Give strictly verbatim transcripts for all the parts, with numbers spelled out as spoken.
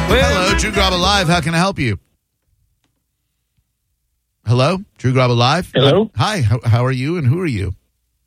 Hello, Drew Garabo Live. How can I help you? Hello, Drew Garabo Live. Hello. Hi. How, how are you, and who are you?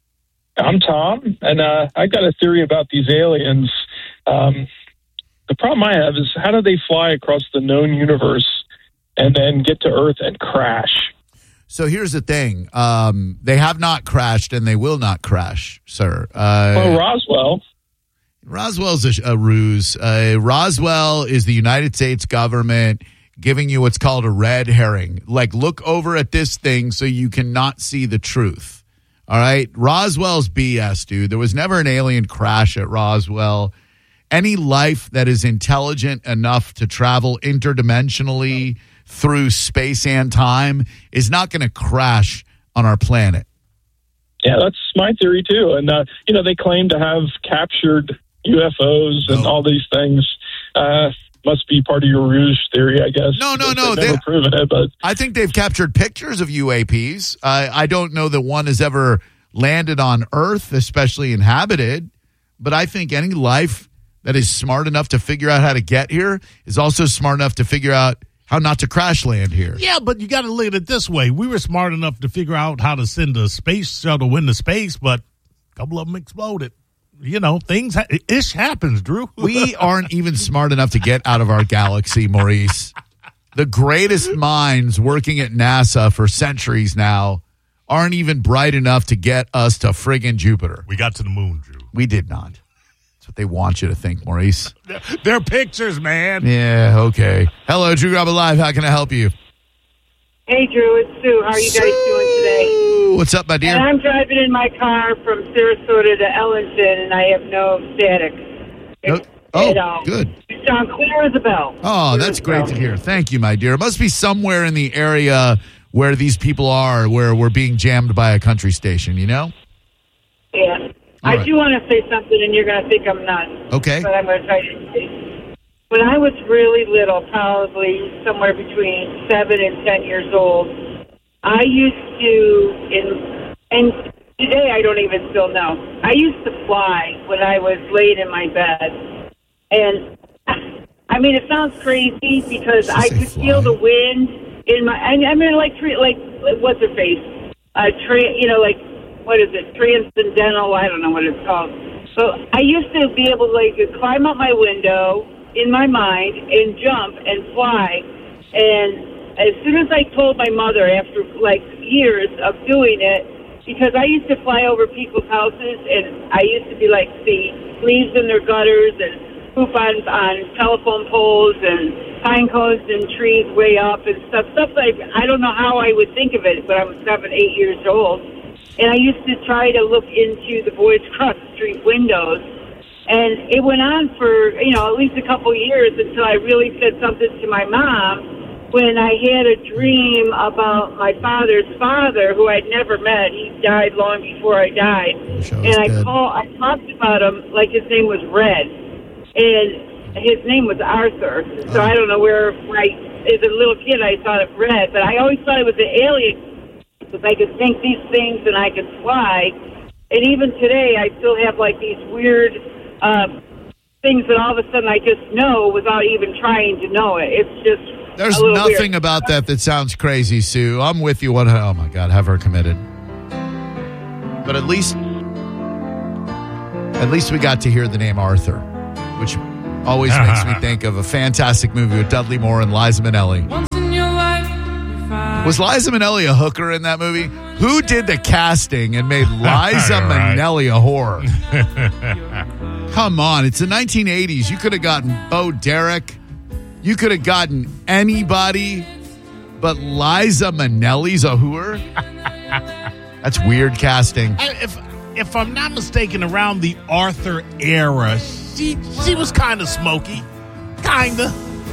I'm Tom, and uh, I got a theory about these aliens. Um, the problem I have is, how do they fly across the known universe and then get to Earth and crash? So here's the thing. Um, they have not crashed, and they will not crash, sir. Uh, Well, Roswell. Roswell's a, a ruse. Uh, Roswell is the United States government giving you what's called a red herring. Like, look over at this thing so you cannot see the truth. All right? Roswell's B S, dude. There was never an alien crash at Roswell. Any life that is intelligent enough to travel interdimensionally through space and time is not going to crash on our planet. Yeah, that's my theory, too. And, uh, you know, they claim to have captured U F Os and Oh. all these things. Uh, must be part of your ruse theory, I guess. No, no, no. They've never They- proven it, but I think they've captured pictures of U A Ps. Uh, I don't know that one has ever landed on Earth, especially inhabited. But I think any life that is smart enough to figure out how to get here is also smart enough to figure out how not to crash land here. Yeah, but you got to look at it this way. We were smart enough to figure out how to send a space shuttle into space, but a couple of them exploded. You know, things, ha- ish happens, Drew. We aren't even smart enough to get out of our galaxy, Maurice. The greatest minds working at NASA for centuries now aren't even bright enough to get us to friggin' Jupiter. We got to the moon, Drew. We did not. That's what they want you to think, Maurice. They're pictures, man. Yeah, okay. Hello, Drew Garabo Live. How can I help you? Hey, Drew, it's Sue. How are you guys doing today? What's up, my dear? And I'm driving in my car from Sarasota to Ellington, and I have no static. No- oh, at all. good. You sound clear as a bell. Oh, Clear that's as a great bell. to hear. Thank you, my dear. It must be somewhere in the area where these people are, where we're being jammed by a country station, you know? Yeah. All I right. do want to say something, and you're going to think I'm nuts. Okay. But I'm going to try to say. When I was really little, probably somewhere between seven and ten years old, I used to, in, and today I don't even still know, I used to fly when I was laid in my bed. And, I mean, it sounds crazy because She I say could fly? feel the wind in my, I I mean, like, tre- like, what's her face? Uh, tra- you know, like, what is it? Transcendental, I don't know what it's called. So I used to be able to, like, climb up my window in my mind and jump and fly. And as soon as I told my mother, after like years of doing it, because I used to fly over people's houses, and I used to be like see leaves in their gutters and poop on, on telephone poles and pine cones and trees way up and stuff. Stuff like, I don't know how I would think of it, but I'm seven, eight years old. And I used to try to look into the boys across the street windows. And it went on for, you know, at least a couple years until I really said something to my mom when I had a dream about my father's father, who I'd never met. He died long before I died. Wish I was And I dead. call, I talked about him like his name was Red. And his name was Arthur. So I don't know where, right, as a little kid I thought of Red, but I always thought it was an alien because I could think these things and I could fly. And even today I still have like these weird uh, things that all of a sudden I just know without even trying to know it. It's just There's a little nothing weird. about that that sounds crazy, Sue. I'm with you. One, oh, my God, have her committed. But at least, at least we got to hear the name Arthur, which always makes me think of a fantastic movie with Dudley Moore and Liza Minnelli. Was Liza Minnelli a hooker in that movie? Who did the casting and made Liza Right. Minnelli a whore? Come on, it's the nineteen eighties. You could have gotten Bo Derek. You could have gotten anybody, but Liza Minnelli's a whore? That's weird casting. I, if if I'm not mistaken, around the Arthur era, she she was kind of smoky, kinda.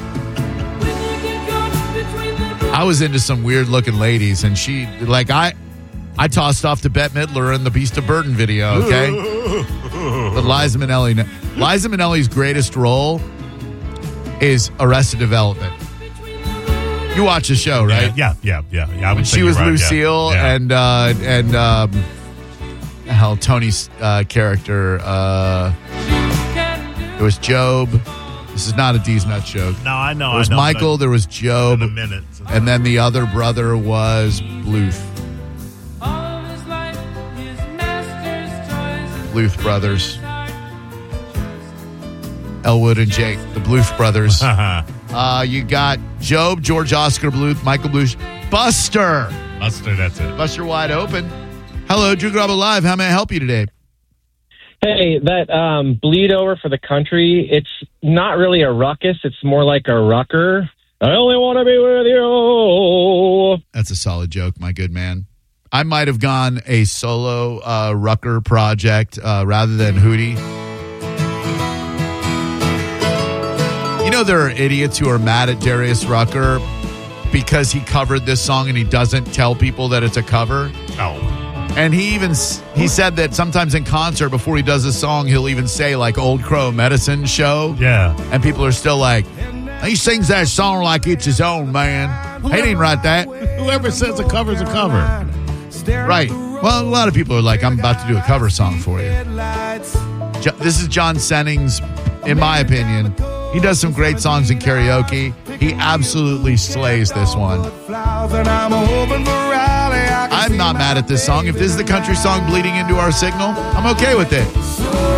I was into some weird looking ladies, and she, like, I I tossed off to Bette Midler in the Beast of Burden video, okay? But Liza Minnelli, Liza Minnelli's greatest role is Arrested Development. You watch the show, right? Yeah, yeah, yeah, yeah. I would When say she was you're right, Lucille yeah, yeah. and uh, and um, hell, Tony's uh, character. Uh, it was Job. This is not a D's Nuts joke. No, I know. There was I know, Michael, there was Job, in a minute. and then the other brother was Bluth. Bluth brothers. Elwood and Jake, the Bluth brothers. uh, you got Job, George Oscar Bluth, Michael Bluth, Buster. Buster, that's it. Buster wide open. Hello, Drew Garabo Live. How may I help you today? Hey, that um, bleed over for the country, it's not really a ruckus. It's more like a rucker. I only want to be with you. That's a solid joke, my good man. I might have gone a solo uh, rucker project uh, rather than Hootie. You know, there are idiots who are mad at Darius Rucker because he covered this song and he doesn't tell people that it's a cover. Oh. And he even he said that sometimes in concert before he does a song, he'll even say like Old Crow Medicine Show. Yeah. And people are still like, he sings that song like it's his own, man. He didn't write that. Whoever says a cover's a cover. Right. Well, a lot of people are like, I'm about to do a cover song for you. Jo- this is John Sennings, in my opinion. He does some great songs in karaoke. He absolutely slays this one. I'm not mad at this song. If this is the country song bleeding into our signal, I'm okay with it.